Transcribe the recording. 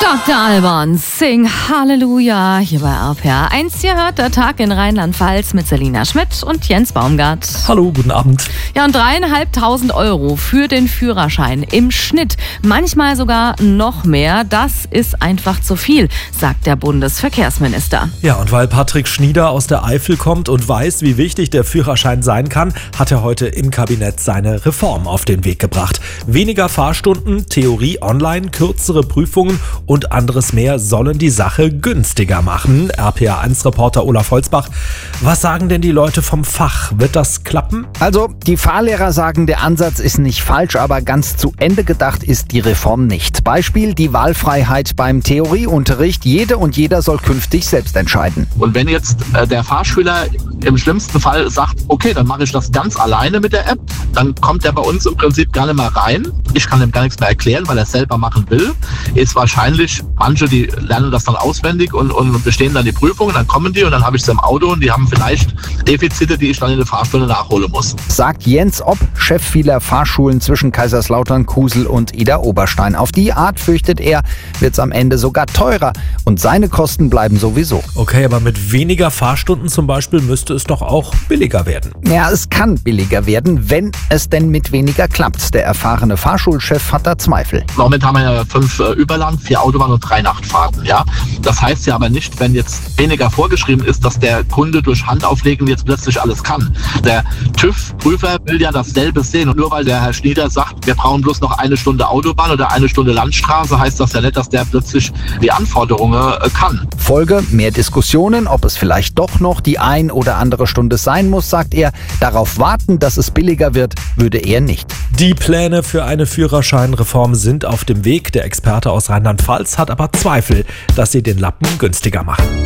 Dr. Alban, sing Halleluja hier bei RPR 1. Ihr hört der Tag in Rheinland-Pfalz mit Selina Schmidt und Jens Baumgart. Hallo, guten Abend. Ja, und 3.500 € für den Führerschein im Schnitt, manchmal sogar noch mehr. Das ist einfach zu viel, sagt der Bundesverkehrsminister. Ja, und weil Patrick Schnieder aus der Eifel kommt und weiß, wie wichtig der Führerschein sein kann, hat er heute im Kabinett seine Reform auf den Weg gebracht. Weniger Fahrstunden, Theorie online, kürzere Prüfungen und anderes mehr sollen die Sache günstiger machen. RPR1-Reporter Olaf Holzbach. Was sagen denn die Leute vom Fach? Wird das klappen? Also, die Fahrlehrer sagen, der Ansatz ist nicht falsch, aber ganz zu Ende gedacht ist die Reform nicht. Beispiel die Wahlfreiheit beim Theorieunterricht. Jede und jeder soll künftig selbst entscheiden. Und wenn jetzt der Fahrschüler im schlimmsten Fall sagt, okay, dann mache ich das ganz alleine mit der App, dann kommt er bei uns im Prinzip gar nicht mehr rein. Ich kann ihm gar nichts mehr erklären, weil er es selber machen will. Ist wahrscheinlich, manche, die lernen das dann auswendig und bestehen dann die Prüfungen, dann kommen die und dann habe ich sie im Auto und die haben vielleicht Defizite, die ich dann in der Fahrstunde nachholen muss. Sagt Jens Opp, Chef vieler Fahrschulen zwischen Kaiserslautern, Kusel und Idar-Oberstein. Auf die Art, fürchtet er, wird es am Ende sogar teurer und seine Kosten bleiben sowieso. Okay, aber mit weniger Fahrstunden zum Beispiel müsste es doch auch billiger werden. Ja, es kann billiger werden, wenn es denn mit weniger klappt. Der erfahrene Fahrschulchef hat da Zweifel. Im Moment haben wir ja 5 Überland, 4 Autobahn und 3 Nachtfahrten. Ja? Das heißt ja aber nicht, wenn jetzt weniger vorgeschrieben ist, dass der Kunde durch Handauflegen jetzt plötzlich alles kann. Der TÜV-Prüfer will ja dasselbe sehen. Und nur weil der Herr Schnieder sagt, wir brauchen bloß noch 1 Stunde Autobahn oder 1 Stunde Landstraße, heißt das ja nicht, dass der plötzlich die Anforderungen kann. Folge: mehr Diskussionen, ob es vielleicht doch noch die ein oder andere Stunde sein muss, sagt er. Darauf warten, dass es billiger wird, würde er nicht. Die Pläne für eine Führerscheinreform sind auf dem Weg. Der Experte aus Rheinland-Pfalz hat aber Zweifel, dass sie den Lappen günstiger machen.